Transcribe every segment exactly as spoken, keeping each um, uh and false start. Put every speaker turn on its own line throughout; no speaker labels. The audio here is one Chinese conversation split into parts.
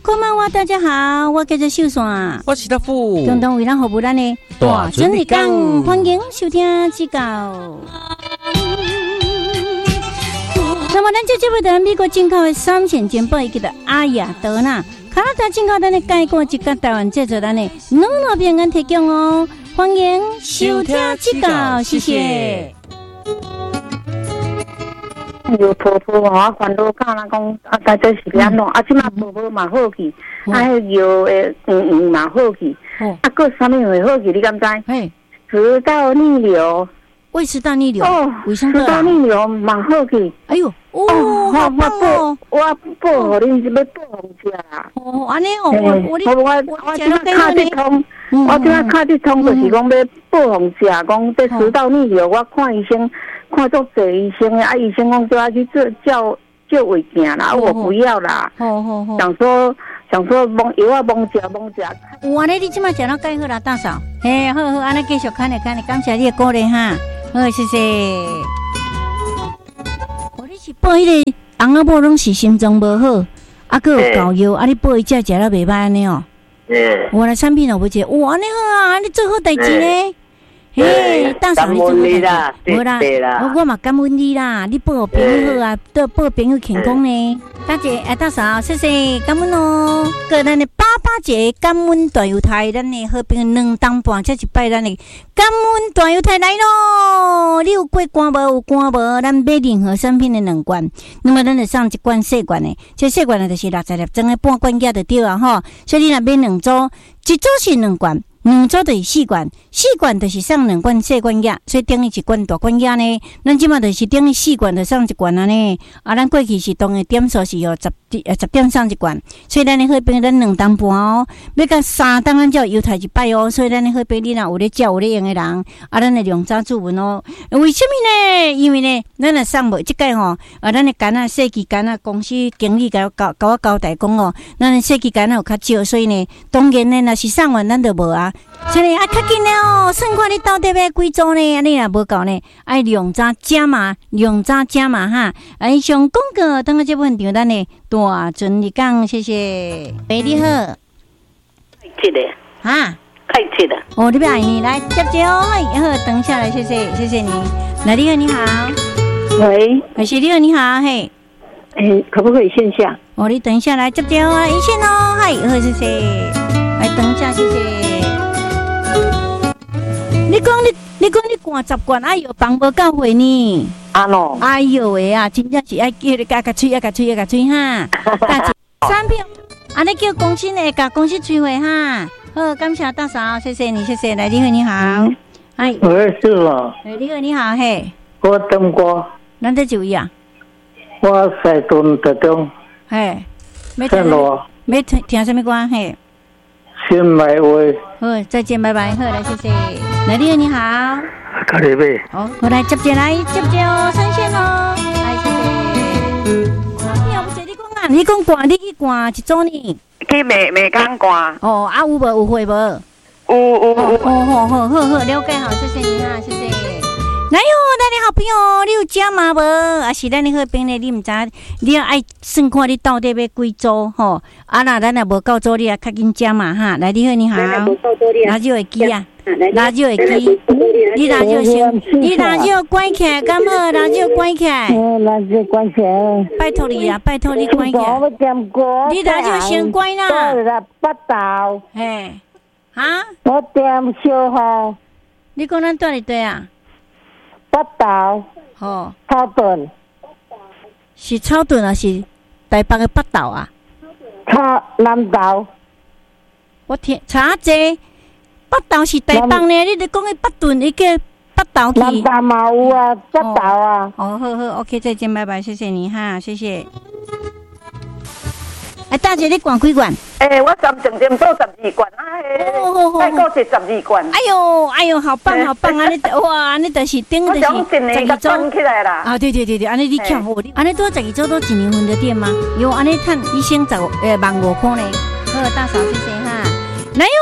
こんばんは，大家好，我叫做秀山，
我是大富，
共同为咱服务咱的
大
准理讲，欢迎收听指教。那么，咱这节目在美国进口的三线煎包，伊叫做阿雅德纳，加拿大进口咱的介果，一个台湾制作咱的两路平安提供哦，欢迎收听指教，谢谢。
有婆婆我烦恼讲啦，讲啊，大概是安怎？啊，即马婆婆嘛好去，啊，迄药诶，嗯嗯嘛好去，啊，个啥物会好去？你敢知？
嘿，
食道逆流，
胃食道逆流，
哦，
胃生
食道逆流嘛好去。
哎呦，哦，好棒哦！
我报互恁是要报红食啦。
哦，安尼哦，我我你
我我我即马卡得通，我即马卡得通，就是讲要报红食，讲这食道逆流，我看医生。看足济医生啊，医生讲叫我去做叫叫胃镜啦，我不要啦。好好好，想说想说蒙药啊，蒙食蒙食。
有安尼，你即马食到介好啦，大嫂。嘿，好好，安尼继续看咧看咧，感谢你的鼓励哈。好，谢谢。哦，你是报迄个翁仔某拢是心脏无好，啊，佮有膏药，啊，你报伊只食了袂歹安尼哦。嗯。我来产品哦，不食，哇，安尼好啊，你做好代志呢。嘿，大嫂，你做好代志，无啦，我我嘛感恩你啦，你报朋友好啊，对报朋友健康呢。大姐，哎，大嫂，谢谢，感恩哦。个咱的八八节感恩大犹太，咱的好朋友两当半，这一摆咱的感恩大犹太来咯。你有过关无？有关无？咱买任何产品的两罐，那么咱就送一罐细罐的，这细罐的就是六十粒装的半罐价就对啊吼。所以你若买两组，一组是两罐。两组就是四罐，四罐就是送两罐细罐药，所以等于一罐大罐药呢。咱即马就是等于四罐就送一罐安尼。啊，咱过去是当的点数是哦十呃十点送一罐，所以咱的好朋友咱两当半哦，要到三当咱才有犹太一摆哦。所以咱的好朋友你若有咧照有咧用的人，啊，咱的量早注文哦。为什么呢？因为呢，咱若送无即个吼，啊，咱的干啊设计干啊公司经理甲我交甲我交代讲哦，咱的设计干啊有较少，所以呢，当然呢，若是送完咱就无啊。所以啊，较紧了哦！算看你到底要几组呢？安尼若无够呢，爱量早加码，量早加码哈！哎，上广告，等下这部分场咱的大准你讲，谢谢。喂，你好。
开车的。啊？开车的。
哦，你不爱你来接接哦，好，等下来，谢谢，谢谢你。来，你好，你好。
喂，
还是你好，你好，嘿。
诶，可不可以线下？
哦，你等一下来接接哦，一线哦，嗨，好，谢谢。来，等一下，谢谢。你讲你，你讲你灌十罐，哎哟，放无够会呢。
啊喏，
哎哟喂啊，真正是爱叫你加加吹，加加吹，加加吹哈。大姐，产品，安尼叫公司呢，甲公司催会哈。好，感谢大嫂，谢谢你，谢谢。来，你好，你好。哎，
我是哦。
哎，你好，你好，嘿。
我等过。
咱在就医啊。
我在屯特中。
嘿。
没听咯。
没听听什么歌？嘿。
先买位。
好，再见，拜拜。好，来，谢谢。来，你好，你好。
咖喱味。
好，我来接接来接接哦，上线哦。来，谢谢。你后不是你讲啊？你讲挂，你去挂一组呢？
去美美港挂。
哦，啊有无有会无？
有有有。
哦，好好好好，了解好，谢谢你啊，谢谢。来哟，咱的好朋友，你有加码无？啊是咱的好朋友，你毋知，你要爱算看你到底要几组吼？啊那咱若无够组，你啊较紧加码哈。来，你好，你好。拿就会记啊，拿就会记。你拿就先，你拿就关起来，敢好？拿就关起来。
拿就关起来。
拜托你啊，拜托你关起来。你拿就先关啦。
八道。
嘿，哈？
我点小号。
你讲咱住伫对啊？
北投，
吼，
草屯，
是草屯还是台北的北投啊？
草南投，
我听查者，北投是台北呢？你咧讲的北屯，伊个北投去？
南投嘛有啊，北投啊。
哦，好好 ，OK， 再见，拜拜，谢谢你哈，谢谢。哎，大姐，你灌几罐？
诶，我三整整做十二罐啊！哦，再过是十二罐。
哎呦，哎呦，好棒，好棒啊！你哇，你就是顶的是十二周
起来啦。
啊，对对对对，安尼你欠我，安尼多十二周都一年份的店吗？有安尼赚一千十呃万五块呢。好，大嫂谢谢哈。来哟，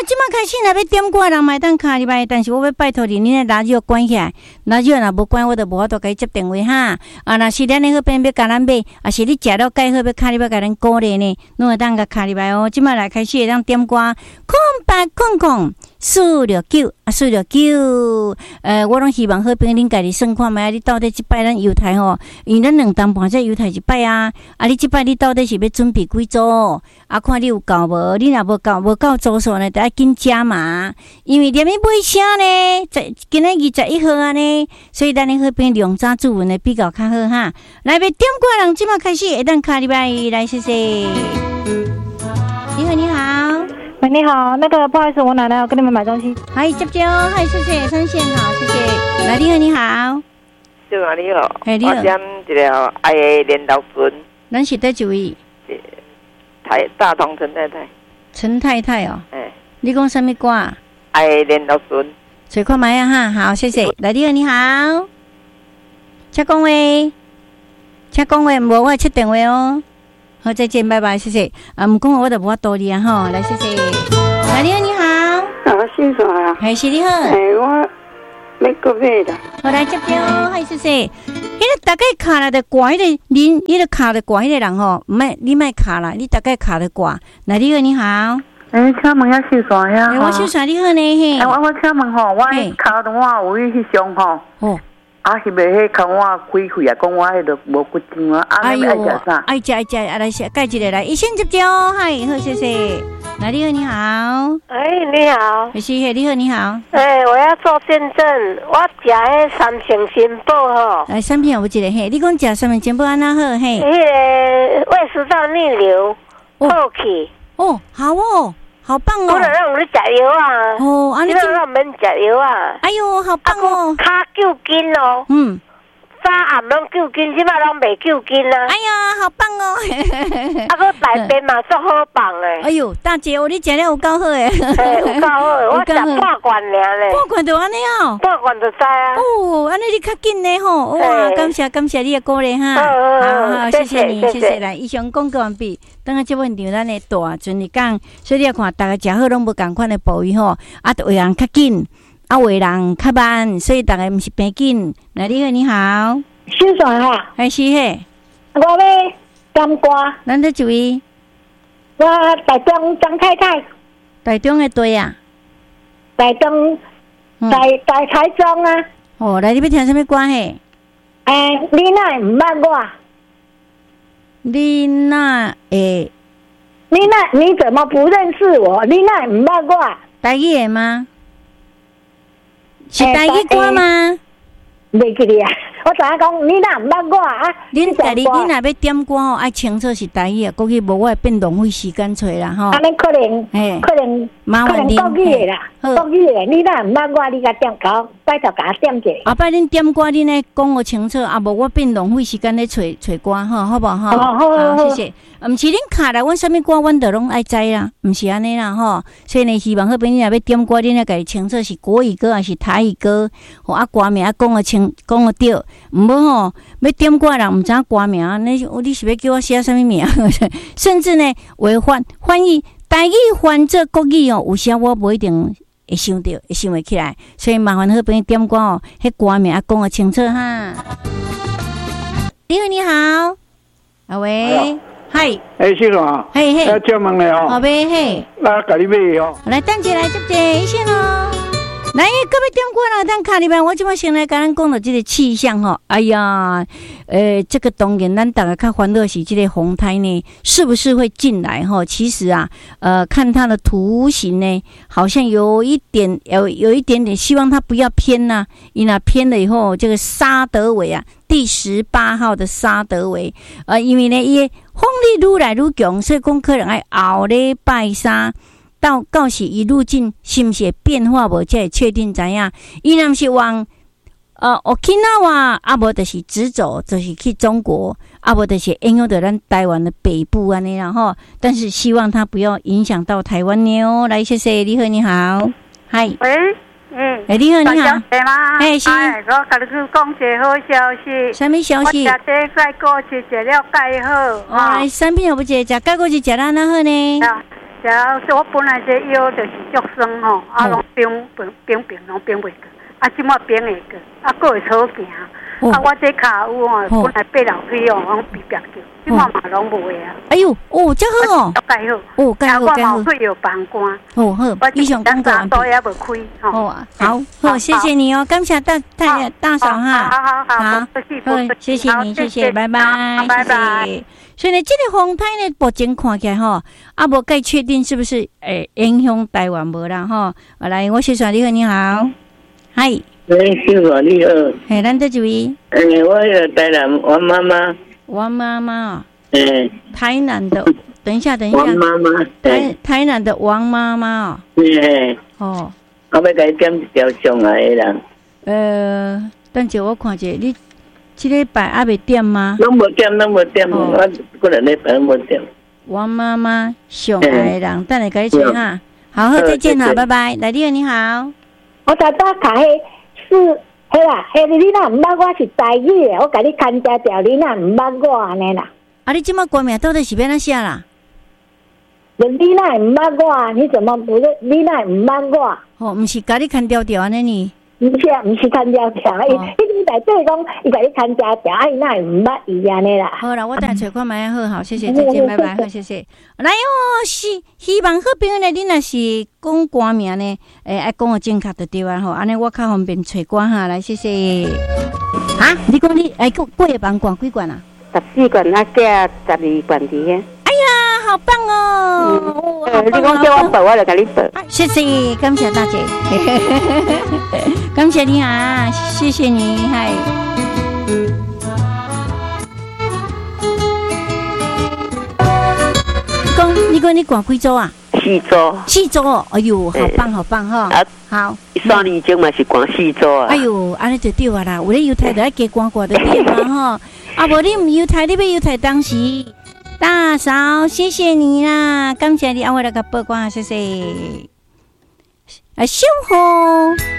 即马开始若要点歌人买当卡入来，但是我要拜托你，你那radio关起来，radio若无关，我就无法度甲伊接电话哈。啊，若是咱的好朋友要甲咱买，啊是你食了介好要卡入来甲咱鼓励呢，侬会当甲卡入来哦。即马来开始会当点歌，空八空空四六九啊四六九，呃，我拢希望好朋友恁家己算看觅，你到底即摆咱犹太吼，因为咱两当半只犹太一摆啊，啊，你即摆你到底是要准备几组？啊，看你有够无？你若无够无够组数呢，得爱紧加嘛。因为连要买啥呢？在今日二十一号啊呢，所以咱的好朋友量早注文的比较较好哈。来，要点歌人即马开始会当卡入来，来谢谢。你好，你好。
喂，你好，那个不好意思，我奶奶要跟你们买东西。
嗨，接接哦，嗨，谢谢，三线好，谢谢。来，你好，你好。
对啊，你好。
嘿，你好。
我点一条爱的连头船。
咱是第几位？
台大同陈太太。
陈太太哦。
哎。
你讲什么歌？
爱的连头船。
随看买啊哈，好，谢谢。来，你好，你好。请讲话，请讲话，无我切电话哦。好，再见，拜拜，谢谢。啊，唔讲我就无法度你啊，吼，来，谢谢。来，你好，你好。
啊，姓啥啊？
还是你好。
哎，我要过买的。
好，来接电哦，嗨，谢谢。迄个大概卡了的挂，迄个恁，迄个卡的挂，迄个人吼，唔卖，你卖卡啦，你大概卡的挂。来，你好，你好。
哎，请问下姓啥呀？
我姓啥？你好呢？嘿。
哎，我我请问吼，我卡的我有去上吼。哦。啊，是袂迄空我开开啊，讲我迄个无骨精啊，啊，你爱食啥？
爱食爱食，啊来介一个来，一先接招，嗨，好，谢谢。来，你好，你好。
哎，你好。
是是，你好，你好。
哎，我要做见证，我食迄三成新宝吼。
来，三片有一个嘿，你讲食三片新宝安那好嘿？
迄个胃食道逆流好去。
哦，好哦。好棒哦！
我就让你食药啊！
哦，啊，
你让我免食药啊！
哎呦，好棒哦！
脚救筋哦。嗯。早暗拢救筋，即摆拢袂救筋啊！
哎呀，好棒哦！
啊，佮内边嘛足好棒诶！
哎呦，大姐，我你食了有够好诶！
嘿，有够好诶！我食半罐尔咧。
半罐就安尼哦。
半罐就知啊。
哦，安尼你较紧咧吼！哇，感谢感谢你诶鼓励哈！好好，谢谢你，谢谢来。以上广告完毕，等下即问题咱诶大阵日讲，所以你要看大家食好拢无共款诶部位吼，啊，有人较紧。啊，有人较慢，所以大家毋是平紧。来，你好，你好，
姓啥哈？
还是嘿？
我要点歌。
咱这一位？
我台中张太太。
台中的对啊？
台中，台台台中啊。
哦，来，你要听什么歌嘿？
诶，你哪唔捌我？
你哪会？
你那你怎么不认识我？你哪唔捌我？
台语的吗？是台语歌吗？
袂记哩啊！我知影讲你若毋捌我啊，
恁家己恁若要点歌吼，爱清楚是台语啊，国语无我会变浪费时间找啦吼。
安尼可能，可能可能国语的啦，国语的。你若毋捌我，你甲点搞，拜托甲点者。
后摆恁点歌，恁来讲我清楚，啊无我变浪费时间咧找找歌吼，好无吼？好，谢谢。毋是恁卡来，阮啥物歌，阮都拢爱知啦，毋是安尼啦吼。所以呢，希望好朋友若要点歌，恁来家己清楚是国语歌还是台语歌，吼啊歌名啊讲个清，讲个对，毋好吼要点歌人毋知影歌名，你你是要叫我写啥物名？甚至呢，为翻翻译台语翻做国语哦，有时我无一定会想到，会想袂起来，所以麻烦好朋友点歌哦，迄歌名啊讲个清楚哈。你好，你好，阿喂。嗨，
哎，先生啊，
嘿嘿，
要叫问咧哦，
好呗嘿，
那家己买哦，
来等一来接一先哦，来各位点歌啦，等卡里边，我即摆先来跟咱讲到这个气象吼，哎呀，呃，这个当然咱大家较烦恼是这个风台呢，是不是会进来吼？其实啊，呃，看它的图形呢，好像有一点有有一点点，希望它不要偏呐、啊，因为偏了以后，这个沙德韦啊。第十八号的沙德韦，呃，因为呢，伊风力愈来愈强，所以讲可能爱后礼拜三到到时伊路径是毋是变化无，才会确定知影。伊若是往呃 Okinawa， 啊无就是直走，就是去中国，啊无就是影响到咱台湾的北部安尼啦吼。但是希望它不要影响到台湾哦。来，谢谢，你好，你好，嗨，
喂。嗯，
哎，你好，你好，
哎，是，哎，我甲你去讲一个好消息。
什么消息？
我食这钙果子食了介好。
哦，产品好不食，食钙果子食得哪好呢？
食我本来这腰就是足酸吼，啊，拢冰冰冰冰拢冰袂过，啊，即马冰会过，啊，佫会好行。哦、啊！我这骹有哦，本来爬楼梯哦，拢比较叫，即马嘛拢无啊。
哎呦，哦，真好哦，
介好，
哦，介好，介好。
我毛腿有放光。
哦好，以上讲讲。
都也无开。
好啊，好，好，谢谢你哦，感谢大大大嫂哈。
好好好，
好，谢谢你，谢谢，拜拜，
拜拜。
所以呢，这个风台呢，目前看起来吼，啊，无介确定是不是诶影响台湾无啦吼。来，我谢谢你好，你好，嗨。
哎，小华你好。
嘿，咱这一位。
哎，我有台南王妈妈。
王妈妈。
哎。
台南的，等一下，等一下。
王妈妈。
台台南的王妈妈哦。
哎。哦。我要给你点一条上来的人。
呃，等下我看者，你这礼拜还未点吗？
拢无点，拢无点，我过两礼拜拢无点。
王妈妈上来的人，等下给你请哈。好，再见哈，拜拜。来，你好，你好。
我在打卡嘿。是，嘿啦，嘿，你若唔捌我是台语的，我甲你看家条，你若唔捌我安尼啦。
啊，你即马歌名到底是要哪写啦？
你若唔捌我，你怎么不是？你若唔捌我？
哦，唔是甲你看条条安尼呢？
唔是啊，唔是看条条，伊伊你内底讲，伊甲你看家条，啊，伊若唔捌伊安尼啦。
好啦，我等下找看卖好，好，谢谢，再见，拜拜，好，谢谢。来哦，是希望好朋友呢，你若是讲歌名呢，诶，爱讲个正确就对啊吼，安尼我较方便找歌哈。来，谢谢。啊，你讲你哎，过过夜班管几罐啊？
十四罐，啊，加十二罐伫遐。
哎呀，好棒哦！
嗯，你讲叫我报，我就甲你报。
谢谢，感谢大姐，感谢你啊，谢谢你，嗨。你讲，你讲你管几组啊？
四组。
四组哦，哎呦，好棒，好棒哈！啊，好。
三年前嘛是管四组啊。
哎呦，安尼就对啊啦，有咧犹太就爱加管管就对嘛哈。啊，无你唔犹太，你要犹太当时。大嫂，谢谢你啦，感谢你，我来个报光，谢谢。啊，小红。